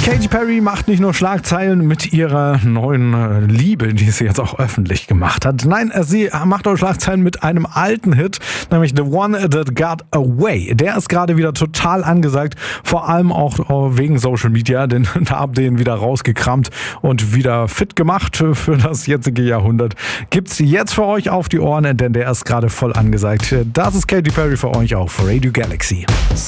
Katy Perry macht nicht nur Schlagzeilen mit ihrer neuen Liebe, die sie jetzt auch öffentlich gemacht hat. Nein, sie macht auch Schlagzeilen mit einem alten Hit, nämlich The One That Got Away. Der ist gerade wieder total angesagt, vor allem auch wegen Social Media, denn da habt ihr ihn wieder rausgekramt und wieder fit gemacht für das jetzige Jahrhundert. Gibt's jetzt für euch auf die Ohren, denn der ist gerade voll angesagt. Das ist Katy Perry für euch auch, für Radio Galaxy.